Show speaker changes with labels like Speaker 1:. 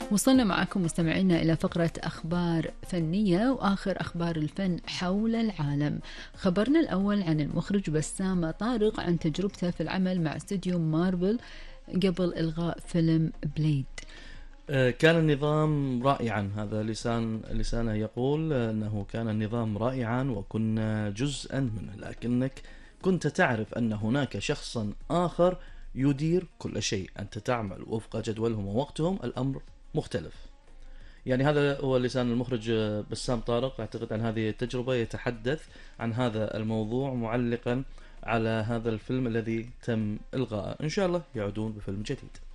Speaker 1: وصلنا معكم مستمعينا إلى فقرة أخبار فنية وآخر أخبار الفن حول العالم. خبرنا الأول عن المخرج بسام طارق عن تجربته في العمل مع استوديو مارفل قبل إلغاء فيلم بليد.
Speaker 2: كان النظام رائعا، هذا لسانه يقول أنه كان النظام رائعا وكنا جزءا منه، لكنك كنت تعرف أن هناك شخصا آخر يدير كل شيء، أنت تعمل وفق جدولهم ووقتهم، الأمر مختلف. يعني هذا هو لسان المخرج بسام طارق. أعتقد أن هذه التجربة يتحدث عن هذا الموضوع معلقا على هذا الفيلم الذي تم إلغاءه. إن شاء الله يعودون بفيلم جديد.